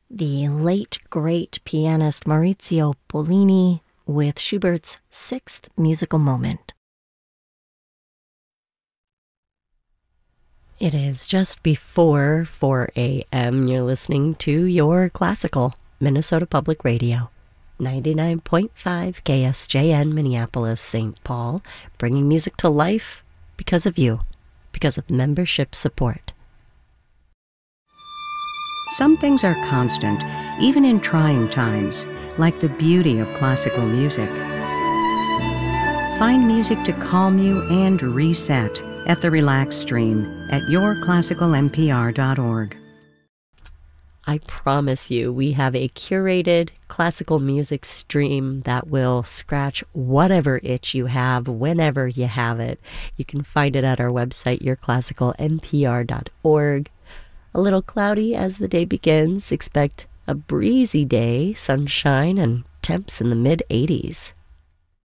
the late, great pianist Maurizio Pollini with Schubert's Sixth Musical Moment. It is just before 4 a.m. You're listening to your classical Minnesota Public Radio, 99.5 KSJN, Minneapolis, St. Paul, bringing music to life because of you, because of membership support. Some things are constant, even in trying times, like the beauty of classical music. Find music to calm you and reset at the Relax Stream at yourclassicalmpr.org. I promise you, we have a curated classical music stream that will scratch whatever itch you have whenever you have it. You can find it at our website, yourclassicalmpr.org. A little cloudy as the day begins. Expect a breezy day, sunshine, and temps in the mid-80s.